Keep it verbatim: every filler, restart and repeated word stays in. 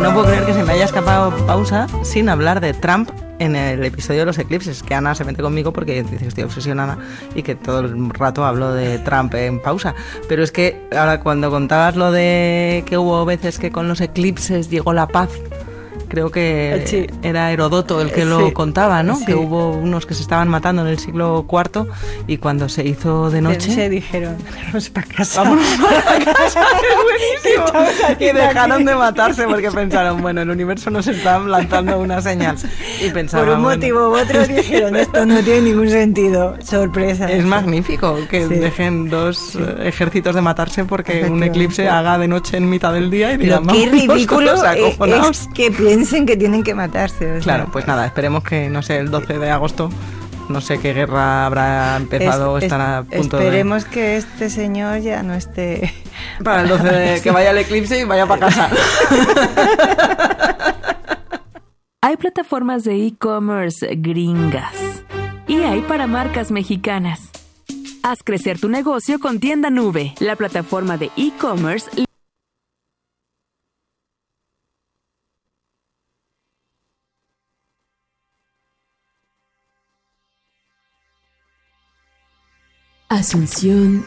no puedo creer que se me haya escapado pausa sin hablar de Trump en el episodio de los eclipses, que Ana se mete conmigo porque dice que estoy obsesionada y que todo el rato hablo de Trump en pausa. Pero es que ahora cuando contabas lo de que hubo veces que con los eclipses llegó la paz, creo que sí. Era Herodoto el que sí. lo contaba, ¿no? Sí. Que hubo unos que se estaban matando en el siglo cuarto y cuando se hizo de noche... Se dijeron, vamos para casa. Vámonos para casa, es buenísimo. Y dejaron aquí de matarse porque pensaron, bueno, el universo nos está lanzando una señal. Y pensaban, por un motivo bueno, u otro dijeron, esto no tiene ningún sentido. Sorpresa. Es magnífico que sí. dejen dos sí. ejércitos de matarse porque un eclipse haga de noche en mitad del día y digan, vamos, qué ridículo acojonaos. Es que piensen que tienen que matarse. O sea. Claro, pues nada, esperemos que, no sé, el doce de agosto, no sé qué guerra habrá empezado o estará a punto esperemos de... Esperemos que este señor ya no esté... Para el doce de que vaya el eclipse y vaya para casa. Hay plataformas de e-commerce gringas y hay para marcas mexicanas. Haz crecer tu negocio con Tienda Nube, la plataforma de e-commerce. Asunción